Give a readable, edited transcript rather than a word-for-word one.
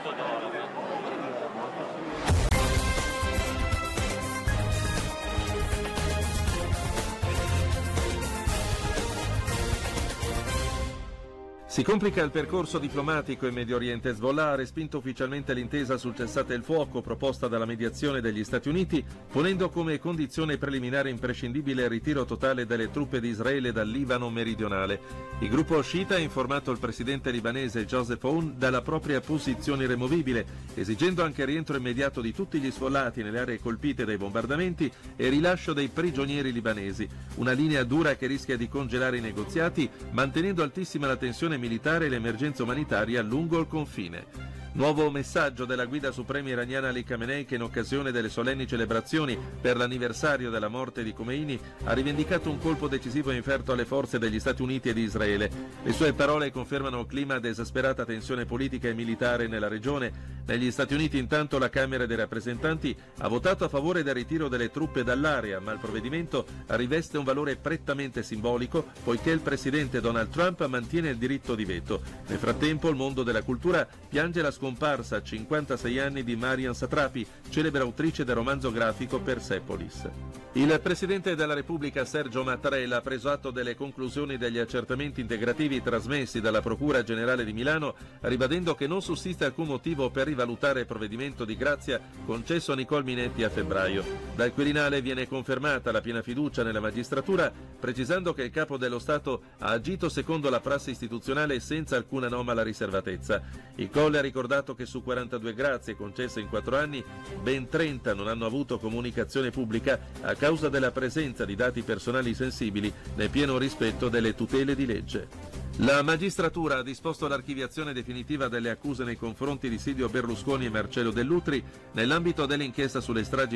Si complica il percorso diplomatico in Medio Oriente. Hezbollah ha respinto ufficialmente l'intesa sul cessate il fuoco proposta dalla mediazione degli Stati Uniti, ponendo come condizione preliminare imprescindibile il ritiro totale delle truppe di Israele dal Libano meridionale. Il gruppo sciita ha informato il presidente libanese Joseph Aoun dalla propria posizione irremovibile, esigendo anche il rientro immediato di tutti gli sfollati nelle aree colpite dai bombardamenti e il rilascio dei prigionieri libanesi. Una linea dura che rischia di congelare i negoziati, mantenendo altissima la tensione militare e l'emergenza umanitaria lungo il confine. Nuovo messaggio della guida suprema iraniana Ali Khamenei, che in occasione delle solenni celebrazioni per l'anniversario della morte di Khomeini ha rivendicato un colpo decisivo inferto alle forze degli Stati Uniti e di Israele. Le sue parole confermano il clima di esasperata tensione politica e militare nella regione. Negli Stati Uniti intanto la Camera dei rappresentanti ha votato a favore del ritiro delle truppe dall'area, ma il provvedimento riveste un valore prettamente simbolico poiché il presidente Donald Trump mantiene il diritto di veto. Nel frattempo il mondo della cultura piange la scomparsa a 56 anni di Marian Satrapi, celebre autrice del romanzo grafico Persepolis. Il Presidente della Repubblica Sergio Mattarella ha preso atto delle conclusioni degli accertamenti integrativi trasmessi dalla Procura Generale di Milano, ribadendo che non sussiste alcun motivo per rivalutare il provvedimento di grazia concesso a Nicole Minetti a febbraio. Dal Quirinale viene confermata la piena fiducia nella magistratura, precisando che il Capo dello Stato ha agito secondo la prassi istituzionale senza alcuna anomala riservatezza. Il Colle ha ricordato che su 42 grazie concesse in 4 anni, ben 30 non hanno avuto comunicazione pubblica a causa della presenza di dati personali sensibili, nel pieno rispetto delle tutele di legge. La magistratura ha disposto l'archiviazione definitiva delle accuse nei confronti di Silvio Berlusconi e Marcello Dell'Utri nell'ambito dell'inchiesta sulle stragi